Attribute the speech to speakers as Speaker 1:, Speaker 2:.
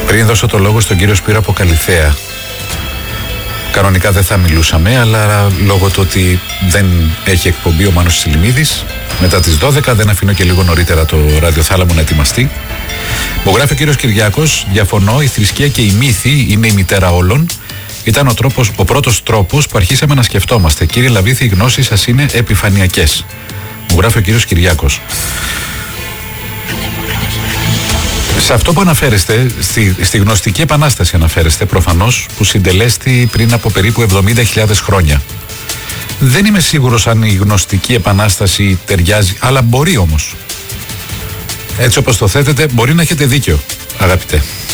Speaker 1: Πριν δώσω το λόγο στον κύριο Σπύρο από Καλιθέα, κανονικά δεν θα μιλούσαμε, αλλά λόγω του ότι δεν έχει εκπομπή ο Μάνος Σιλιμίδης, μετά τις 12 δεν αφήνω και λίγο νωρίτερα το ραδιοθάλαμο να ετοιμαστεί. Μου γράφει ο κύριος Κυριάκος: διαφωνώ, η θρησκεία και η μύθη είναι η μητέρα όλων. Ήταν ο πρώτος τρόπος που αρχίσαμε να σκεφτόμαστε. Κύριε Λαβίθη, οι γνώσεις σας είναι επιφανειακές. Μου γράφει ο κύριος Κυριάκος. Σε αυτό που αναφέρεστε, στη γνωστική επανάσταση αναφέρεστε προφανώς, που συντελέστη πριν από περίπου 70.000 χρόνια. Δεν είμαι σίγουρος αν η γνωστική επανάσταση ταιριάζει, αλλά μπορεί όμως. Έτσι όπως το θέτετε, μπορεί να έχετε δίκιο, αγαπητέ.